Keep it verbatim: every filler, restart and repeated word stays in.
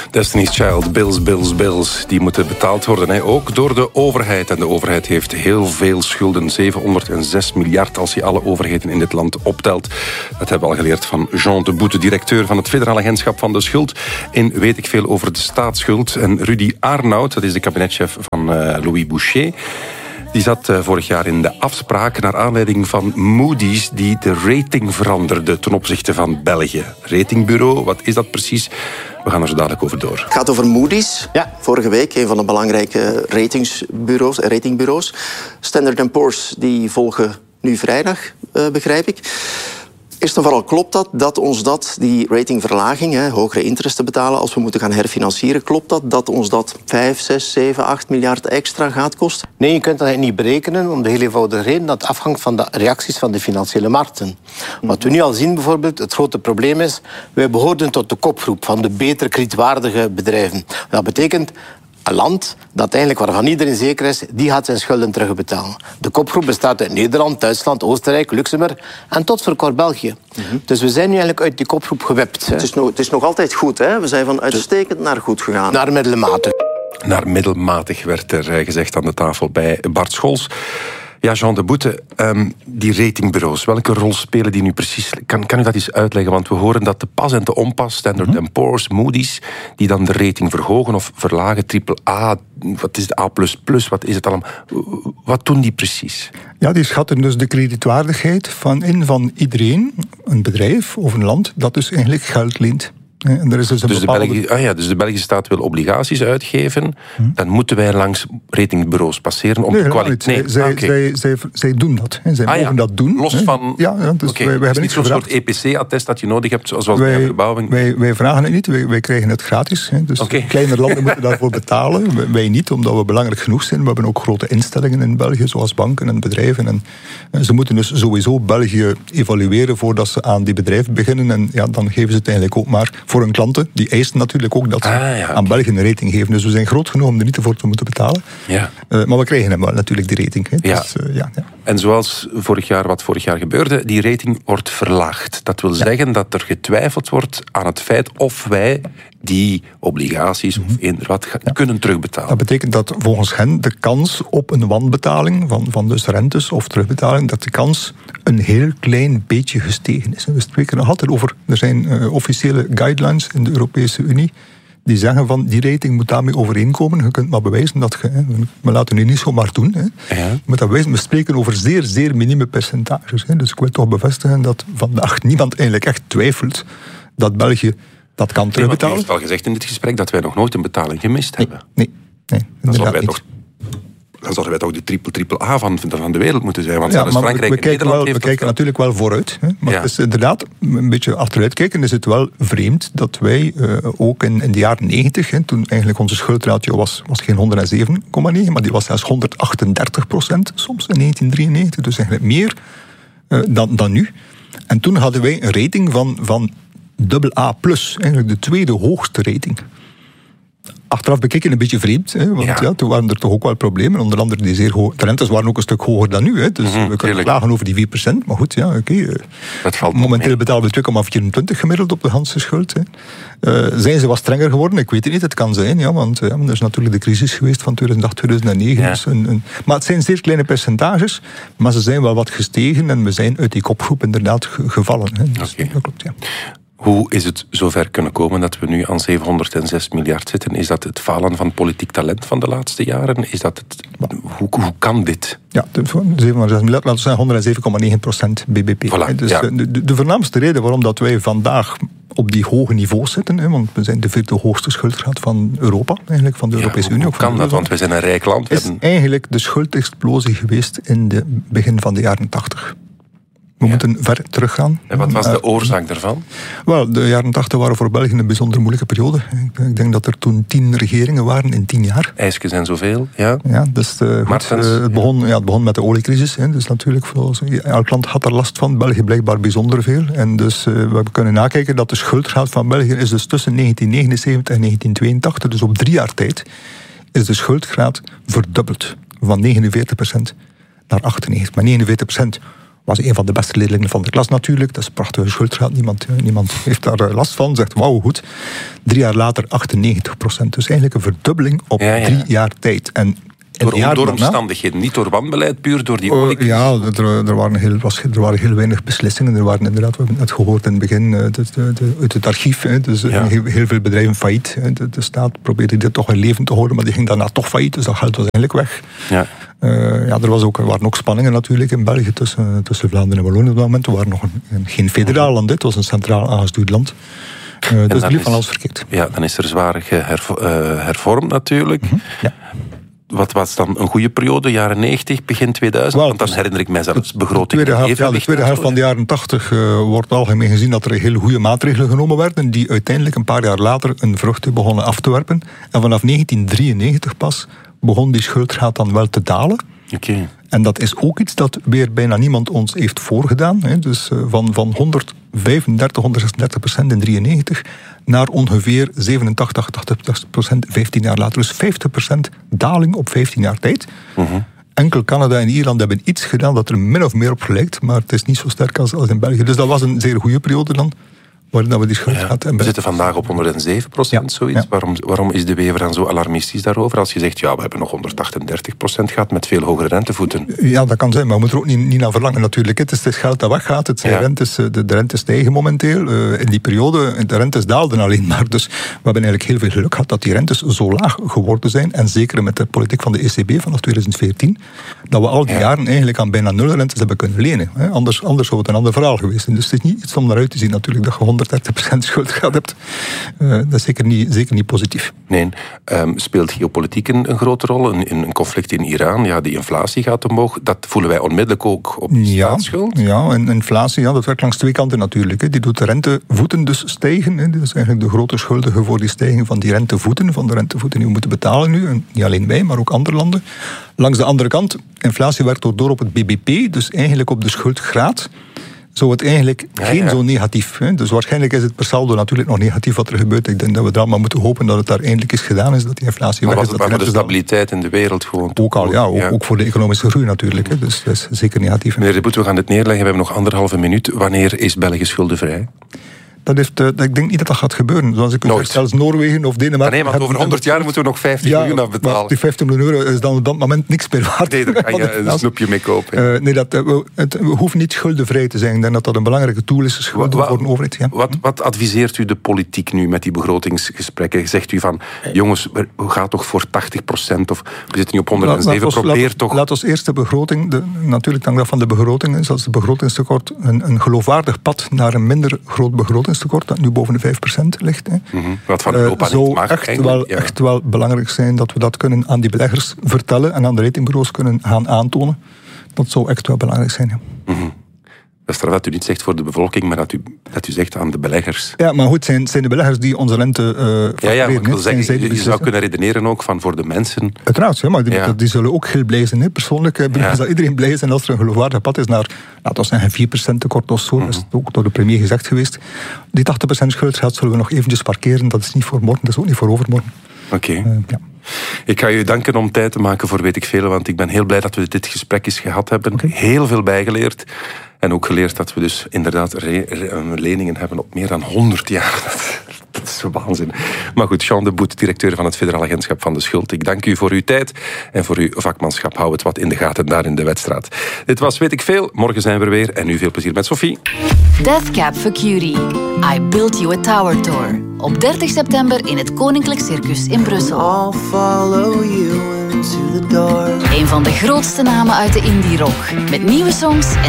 Destiny's Child, bills, bills, bills, die moeten betaald worden. Hè. Ook door de overheid. En de overheid heeft heel veel schulden. zevenhonderdzes miljard als je alle overheden in dit land optelt. Dat hebben we al geleerd van Jean de Boete, directeur van het Federaal Agentschap van de Schuld. In Weet ik veel over de staatsschuld. En Rudy Arnoud, dat is de kabinetchef van uh, Louis Boucher. Die zat uh, vorig jaar in de afspraak naar aanleiding van Moody's die de rating veranderde ten opzichte van België. Ratingbureau, wat is dat precies? We gaan er zo dadelijk over door. Het gaat over Moody's. Ja. Vorige week een van de belangrijke ratingsbureaus, ratingbureaus. Standard and Poor's, die volgen nu vrijdag, uh, begrijp ik. Eerst en vooral klopt dat, dat ons dat, die ratingverlaging, hè, hogere interest betalen als we moeten gaan herfinancieren, klopt dat, dat ons dat vijf, zes, zeven, acht miljard extra gaat kosten? Nee, je kunt dat niet berekenen om de heel eenvoudige reden dat het afhangt van de reacties van de financiële markten. Wat we nu al zien bijvoorbeeld, het grote probleem is, wij behoorden tot de kopgroep van de beter kredietwaardige bedrijven. Dat betekent een land dat eigenlijk waarvan iedereen zeker is, die gaat zijn schulden terugbetalen. De kopgroep bestaat uit Nederland, Duitsland, Oostenrijk, Luxemburg en tot voor kort België. Mm-hmm. Dus we zijn nu eigenlijk uit die kopgroep gewipt. Het is nog, het is nog altijd goed, hè? We zijn van uitstekend naar goed gegaan. Naar middelmatig. Naar middelmatig werd er gezegd aan de tafel bij Bart Scholz. Ja, Jean de Boete, um, die ratingbureaus, welke rol spelen die nu precies? Kan, kan u dat eens uitleggen? Want we horen dat de pas en de onpas, Standard mm-hmm. and Poor's, Moody's, die dan de rating verhogen of verlagen, triple A, wat is de A plus plus, wat is het allemaal? Wat doen die precies? Ja, die schatten dus de kredietwaardigheid van in van iedereen, een bedrijf of een land, dat dus eigenlijk geld leent. En er is dus een dus, bepaalde... de Belgische, ah ja, dus de Belgische staat wil obligaties uitgeven. Hm. Dan moeten wij langs ratingbureaus passeren om nee, de kwaliteit... Nee, zij, ah, okay. zij, zij, zij doen dat. Zij ah, mogen ja. dat doen. Los van... Ja, ja, dus okay. wij, wij hebben niet zo'n soort E P C-attest dat je nodig hebt, zoals wij, bij verbouwing. Wij, wij vragen het niet, wij, wij krijgen het gratis. Hè. Dus okay. kleine landen moeten daarvoor betalen. Wij niet, omdat we belangrijk genoeg zijn. We hebben ook grote instellingen in België, zoals banken en bedrijven. En, en ze moeten dus sowieso België evalueren voordat ze aan die bedrijven beginnen. En ja, dan geven ze het eigenlijk ook maar voor hun klanten. Die eisen natuurlijk ook dat ze ah, ja, okay. aan België een rating geven. Dus we zijn groot genoeg om er niet voor te moeten betalen. Ja. Uh, maar we krijgen hem wel natuurlijk, die rating. Hè. Ja. Dus, uh, ja, ja. En zoals vorig jaar, wat vorig jaar gebeurde, die rating wordt verlaagd. Dat wil ja. zeggen dat er getwijfeld wordt aan het feit of wij die obligaties mm-hmm. of eender wat ja. kunnen terugbetalen. Dat betekent dat volgens hen de kans op een wanbetaling van, van dus rentes of terugbetaling, dat de kans een heel klein beetje gestegen is. We spreken nog altijd over, er zijn uh, officiële guidelines in de Europese Unie die zeggen van, die rating moet daarmee overeenkomen. Je kunt maar bewijzen dat je... Hè, we laten nu niet zomaar doen. Hè. Ja. Je moet dat bewijzen. We spreken over zeer, zeer minieme percentages. Hè. Dus ik wil toch bevestigen dat vandaag niemand eigenlijk echt twijfelt dat België dat kan terugbetalen. U heeft al gezegd in dit gesprek dat wij nog nooit een betaling gemist nee, hebben. Nee, nee. Dan zouden wij toch... Dan zouden wij toch de triple, triple A van, van de wereld moeten zijn. Want ja, zelfs Frankrijk we, we en Nederland wel, heeft we kijken wel... natuurlijk wel vooruit. Hè. Maar ja. het is inderdaad, een beetje achteruit kijken, is het wel vreemd dat wij uh, ook in, in de jaren negentig, hè, toen eigenlijk onze schuldratio was, was geen honderdzeven komma negen, maar die was zelfs honderdachtendertig procent soms in negentien drieënnegentig. Dus eigenlijk meer uh, dan, dan nu. En toen hadden wij een rating van, van dubbel A plus, eigenlijk de tweede hoogste rating. Achteraf bekeken een beetje vreemd, hè, want ja. Ja, toen waren er toch ook wel problemen. Onder andere die zeer hoge... De rentes waren ook een stuk hoger dan nu. Hè, dus mm-hmm, we kunnen klagen over die vier procent. Maar goed, ja, oké. Okay. Momenteel betalen we twee komma vierentwintig gemiddeld op de Hanse schuld. Hè. Uh, zijn ze wat strenger geworden? Ik weet het niet, het kan zijn. Ja, want ja, er is natuurlijk de crisis geweest van tweeduizend acht, tweeduizend negen. Ja. Dus een, een, maar het zijn zeer kleine percentages. Maar ze zijn wel wat gestegen. En we zijn uit die kopgroep inderdaad gevallen. Hè. Dus okay. Dat klopt, ja. Hoe is het zover kunnen komen dat we nu aan zevenhonderdzes miljard zitten? Is dat het falen van politiek talent van de laatste jaren? Is dat het, hoe, hoe kan dit? Ja, zevenhonderdzes miljard, laten we zeggen honderdzeven komma negen procent B B P. Voilà, dus ja. de, de, de voornaamste reden waarom dat wij vandaag op die hoge niveaus zitten, hè, want we zijn de vierde hoogste schuldgraad van Europa, eigenlijk van de ja, Europese Unie. Hoe kan dat? Want wij zijn een rijk land. Is hebben... eigenlijk de schuldexplosie geweest in het begin van de jaren tachtig. We ja. moeten ver teruggaan. En wat was de oorzaak daarvan? Wel, de jaren tachtig waren voor België een bijzonder moeilijke periode. Ik denk dat er toen tien regeringen waren in tien jaar. IJsken zijn zoveel, ja. Ja, dus uh, goed, uh, het, begon, ja, het begon met de oliecrisis. Hè, dus natuurlijk, elk land had er last van. België blijkbaar bijzonder veel. En dus uh, we kunnen nakijken dat de schuldgraad van België is dus tussen negentien negenenzeventig en negentien tweeëntachtig, dus op drie jaar tijd, is de schuldgraad verdubbeld. Van negenenveertig procent naar achtennegentig. Maar negenenveertig procent was een van de beste leerlingen van de klas natuurlijk. Dat is een prachtige schuldgraad. Niemand, niemand heeft daar last van. Zegt, wauw, goed. Drie jaar later achtennegentig procent. Dus eigenlijk een verdubbeling op ja, ja. drie jaar tijd. En Door, door daarna, omstandigheden, niet door wanbeleid, puur door die olie. Uh, ja, er, er, waren heel, was, er waren heel weinig beslissingen. Er waren inderdaad, we hebben het net gehoord in het begin, de, de, de, uit het archief. Hè, dus ja. heel, heel veel bedrijven failliet. De, de staat probeerde dit toch in leven te houden, maar die ging daarna toch failliet. Dus dat geld was eigenlijk weg. Ja. Uh, ja, er, was ook, er waren ook spanningen natuurlijk in België tussen, tussen Vlaanderen en Wallonië op dat moment. We waren nog een, geen federaal land, het was een centraal aangestuurd land. Uh, dus er liep van alles verkeerd. Ja, dan is er zwaar geherv- uh, hervormd natuurlijk. Mm-hmm. Ja. Wat was dan een goede periode, jaren negentig, begin tweeduizend? Well, Want dan herinner ik mij zelfs begroting. De tweede helft, ja, de tweede helft van de jaren tachtig uh, wordt algemeen gezien dat er hele goede maatregelen genomen werden, die uiteindelijk een paar jaar later een vruchten begonnen af te werpen. En vanaf negentien drieënnegentig pas begon die schuldgraad dan wel te dalen. Okay. En dat is ook iets dat weer bijna niemand ons heeft voorgedaan. Hè. Dus uh, van, van honderdvijfendertig, honderdzesendertig procent in drieënnegentig naar ongeveer zevenentachtig, achtentachtig procent vijftien jaar later. Dus vijftig procent daling op vijftien jaar tijd. Uh-huh. Enkel Canada en Ierland hebben iets gedaan dat er min of meer op lijkt, maar het is niet zo sterk als, als in België. Dus dat was een zeer goede periode dan. waarin we die schuld ja, we zitten vandaag op honderdzeven procent, ja, zoiets. Ja. Waarom, waarom is de Wever dan zo alarmistisch daarover? Als je zegt, ja, we hebben nog honderdachtendertig procent gehad met veel hogere rentevoeten. Ja, dat kan zijn, maar we moeten er ook niet, niet naar verlangen natuurlijk. Het is het geld dat weggaat. Het zijn ja. rentes, de, de rentes stijgen momenteel. Uh, in die periode, de rentes daalden alleen maar. Dus we hebben eigenlijk heel veel geluk gehad dat die rentes zo laag geworden zijn. En zeker met de politiek van de E C B vanaf twintig veertien. Dat we al die ja. jaren eigenlijk aan bijna nul rentes hebben kunnen lenen. Hè. Anders, anders zou het een ander verhaal geweest zijn. Dus het is niet iets om naar uit te zien natuurlijk dat je honderddertig procent schuld gehad hebt. Uh, dat is zeker niet, zeker niet positief. Nee, um, speelt geopolitiek een, een grote rol? Een, een conflict in Iran, ja, die inflatie gaat omhoog. Dat voelen wij onmiddellijk ook op de ja, staatsschuld. Ja, en inflatie, ja, dat werkt langs twee kanten natuurlijk. Hè. Die doet de rentevoeten dus stijgen. Hè. Dat is eigenlijk de grote schuldige voor die stijging van die rentevoeten, van de rentevoeten die we moeten betalen nu. En niet alleen wij, maar ook andere landen. Langs de andere kant, inflatie werkt ook door op het B B P, dus eigenlijk op de schuldgraad. Zou het eigenlijk ja, geen ja. zo negatief. Hè? Dus waarschijnlijk is het per saldo natuurlijk nog negatief wat er gebeurt. Ik denk dat we daar maar moeten hopen dat het daar eindelijk is gedaan is, dat die inflatie maar weg is. Maar, maar de stabiliteit in de wereld gewoon. Ook al, ja, ja. Ook voor de economische groei natuurlijk. Hè? Dus dat is zeker negatief. Meneer De Boet, we gaan dit neerleggen. We hebben nog anderhalve minuut. Wanneer is België schuldenvrij? Dat heeft, uh, ik denk niet dat dat gaat gebeuren. Zoals ik u zeg, zelfs Noorwegen of Denemarken... Nee, want over honderd jaar moeten we nog vijftig ja, miljoen afbetalen. Die vijftig miljoen euro is dan op dat moment niks meer waard. Nee, daar kan je een snoepje mee kopen. Uh, nee, dat, uh, we, het, we hoeven niet schuldenvrij te zijn. Ik denk dat dat een belangrijke tool is schulden wat, voor een overheid. Ja. Wat, wat adviseert u de politiek nu met die begrotingsgesprekken? Zegt u van, jongens, we gaan toch voor tachtig procent of we zitten nu op honderdzeven, laat, probeer laat, toch... Laat ons eerst de begroting, de, natuurlijk hangt dat van de begroting, is als de begrotingstekort een, een geloofwaardig pad naar een minder groot begrotingstekort, dat nu boven de vijf procent ligt. Hè. Mm-hmm. Wat van Europa uh, niet mag. Echt wel, ja. echt wel belangrijk zijn dat we dat kunnen aan die beleggers vertellen en aan de ratingbureaus kunnen gaan aantonen. Dat zou echt wel belangrijk zijn. Ja. Mm-hmm. Dat is dat u niet zegt voor de bevolking, maar dat u, dat u zegt aan de beleggers. Ja, maar goed, zijn, zijn de beleggers die onze rente uh, Ja, ja, ik wil zeggen, je, je zou kunnen redeneren ook van voor de mensen. Uiteraard, ja, maar die, ja. die zullen ook heel blij zijn. Hè. Persoonlijk uh, ja. zal iedereen blij zijn als er een geloofwaardig pad is naar, laten we zeggen, vier procent tekort of zo. Mm-hmm. Dat is ook door de premier gezegd geweest. Die tachtig procent schuldgraad zullen we nog eventjes parkeren. Dat is niet voor morgen, dat is ook niet voor overmorgen. Oké. Okay. Uh, ja. Ik ga u danken om tijd te maken voor Weet ik Veel, want ik ben heel blij dat we dit gesprek eens gehad hebben. Okay. Heel veel bijgeleerd. En ook geleerd dat we dus inderdaad re- re- leningen hebben op meer dan honderd jaar. Dat is zo waanzin. Maar goed, Jean De Boet, directeur van het Federaal Agentschap van de Schuld. Ik dank u voor uw tijd en voor uw vakmanschap. Hou het wat in de gaten daar in de Wetstraat. Dit was Weet ik Veel. Morgen zijn we er weer. En nu veel plezier met Sophie. Death Cab for Cutie. I Built You a Tower Tour. Op dertig september in het Koninklijk Circus in Brussel. I'll follow you into the dark. Een van de grootste namen uit de indie rock. Met nieuwe songs en